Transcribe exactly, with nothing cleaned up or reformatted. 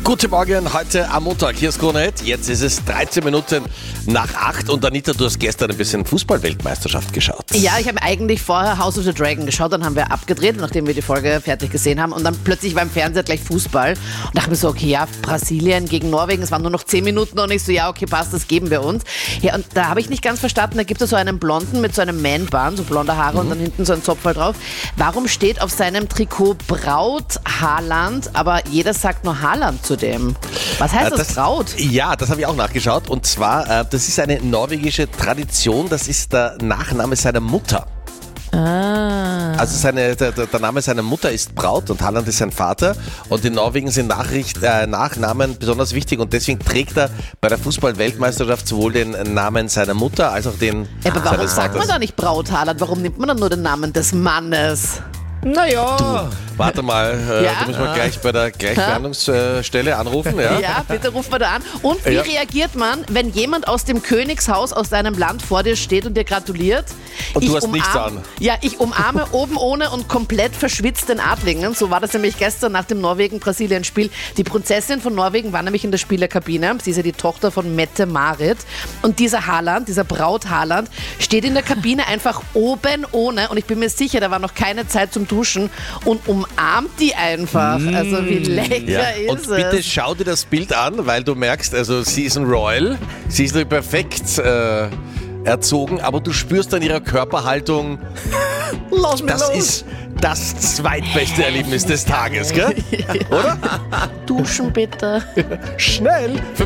Guten Morgen, heute am Montag. Hier ist Kronett. Jetzt ist es dreizehn Minuten nach acht und Anita, du hast gestern ein bisschen Fußball-Weltmeisterschaft geschaut. Ja, ich habe eigentlich vorher House of the Dragon geschaut, dann haben wir abgedreht, nachdem wir die Folge fertig gesehen haben und dann plötzlich war im Fernseher gleich Fußball und dachte mir so, okay, ja, Brasilien gegen Norwegen, es waren nur noch zehn Minuten und ich so, ja, okay, passt, das geben wir uns. Ja, und da habe ich nicht ganz verstanden, da gibt es so einen Blonden mit so einem Man-Bun, so blonde Haare mhm. und dann hinten so ein Zopfball drauf. Warum steht auf seinem Trikot Braut Haaland, aber jeder sagt nur Haaland zu dem? Was heißt das, das Braut? Ja, das habe ich auch nachgeschaut und zwar, äh, das ist eine norwegische Tradition, das ist der Nachname seiner Mutter. Ah. Also seine, der, der Name seiner Mutter ist Braut und Haaland ist sein Vater und in Norwegen sind Nachricht, äh, Nachnamen besonders wichtig und deswegen trägt er bei der Fußball-Weltmeisterschaft sowohl den Namen seiner Mutter als auch den ja, aber warum seines sagt man Vaters. da nicht Braut Haaland? Warum nimmt man dann nur den Namen des Mannes? Naja. Warte mal, äh, Ja? da müssen wir gleich bei der Gleichbehandlungsstelle anrufen. Ja? Ja, bitte ruf mal da an. Und wie Ja. reagiert man, wenn jemand aus dem Königshaus aus deinem Land vor dir steht und dir gratuliert? Und du Ich hast nichts an. Ja, ich umarme oben ohne und komplett verschwitzt den Adlingen. So war das nämlich gestern nach dem Norwegen-Brasilien-Spiel. Die Prinzessin von Norwegen war nämlich in der Spielerkabine. Sie ist ja die Tochter von Mette-Marit. Und dieser Haaland, dieser Braut Haaland, steht in der Kabine einfach oben ohne. Und ich bin mir sicher, da war noch keine Zeit zum Duschen. Und umarmt die einfach. Also wie lecker Ja. ist Und bitte es. schau dir das Bild an, weil du merkst, also sie ist ein Royal, sie ist perfekt äh, erzogen, aber du spürst an ihrer Körperhaltung, Lass mich das los. ist das zweitbeste Erlebnis des Tages, gell? Oder? Duschen bitte. Schnell!